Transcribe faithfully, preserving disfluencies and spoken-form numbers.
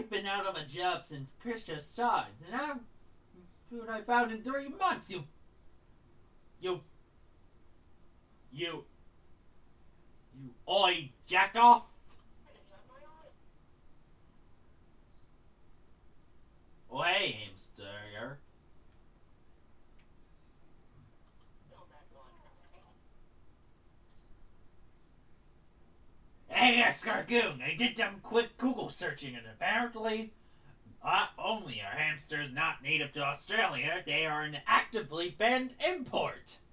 I've been out of a job since Christian started, and I'm food I found in three months. You, you, you, you, oi, jack off. Oh, hey, hamster. Hey, Escargoon, I did some quick Google searching, and apparently, not only are hamsters not native to Australia, they are an actively banned import.